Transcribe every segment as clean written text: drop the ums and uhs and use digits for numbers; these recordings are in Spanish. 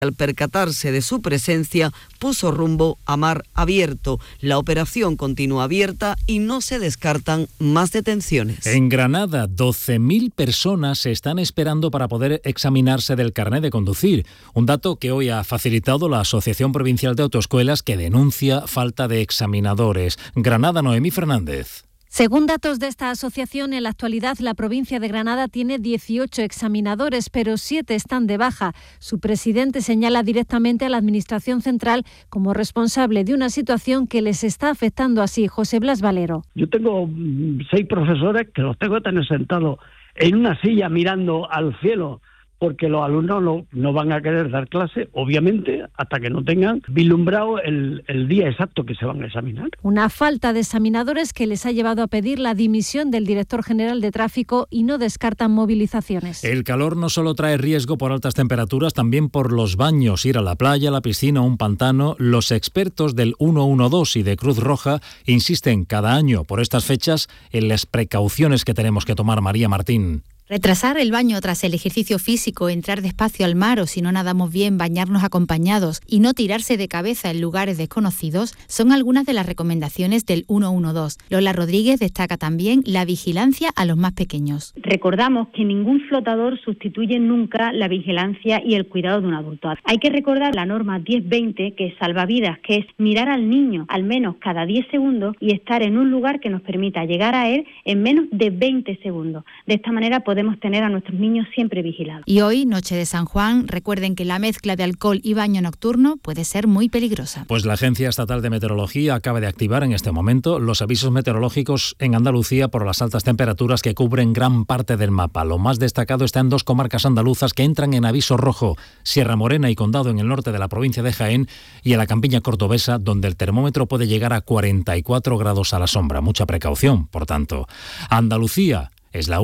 Al percatarse de su presencia, puso rumbo a mar abierto. La operación continúa abierta y no se descartan más detenciones. En Granada, 12.000 personas se están esperando para poder examinarse del carné de conducir. Un dato que hoy ha facilitado la Asociación Provincial de Autoescuelas, que denuncia falta de examinadores. Granada, Noemí Fernández. Según datos de esta asociación, en la actualidad la provincia de Granada tiene 18 examinadores, pero 7 están de baja. Su presidente señala directamente a la Administración Central como responsable de una situación que les está afectando así. José Blas Valero. Yo tengo 6 profesores que los tengo que tener sentados en una silla mirando al cielo, porque los alumnos no van a querer dar clase, obviamente, hasta que no tengan vislumbrado el día exacto que se van a examinar. Una falta de examinadores que les ha llevado a pedir la dimisión del director general de tráfico y no descartan movilizaciones. El calor no solo trae riesgo por altas temperaturas, también por los baños, ir a la playa, la piscina o un pantano. Los expertos del 112 y de Cruz Roja insisten cada año por estas fechas en las precauciones que tenemos que tomar. María Martín. Retrasar el baño tras el ejercicio físico, entrar despacio al mar o si no nadamos bien, bañarnos acompañados y no tirarse de cabeza en lugares desconocidos son algunas de las recomendaciones del 112. Lola Rodríguez destaca también la vigilancia a los más pequeños. Recordamos que ningún flotador sustituye nunca la vigilancia y el cuidado de un adulto. Hay que recordar la norma 10-20, que es salvavidas, que es mirar al niño al menos cada 10 segundos y estar en un lugar que nos permita llegar a él en menos de 20 segundos. De esta manera podemos tener a nuestros niños siempre vigilados. Y hoy, noche de San Juan, recuerden que la mezcla de alcohol y baño nocturno puede ser muy peligrosa. Pues la Agencia Estatal de Meteorología acaba de activar en este momento los avisos meteorológicos en Andalucía por las altas temperaturas que cubren gran parte del mapa. Lo más destacado está en 2 comarcas andaluzas que entran en aviso rojo: Sierra Morena y Condado en el norte de la provincia de Jaén, y en la campiña cordobesa, donde el termómetro puede llegar a 44 grados a la sombra. Mucha precaución, por tanto. Andalucía es la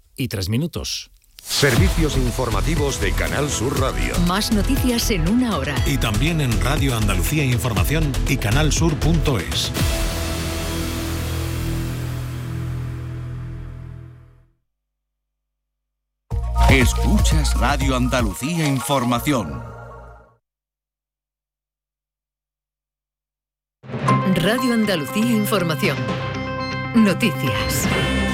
1:03. Servicios informativos de Canal Sur Radio. Más noticias en 1 hora. Y también en Radio Andalucía Información y canalsur.es. Escuchas Radio Andalucía Información. Radio Andalucía Información. Noticias.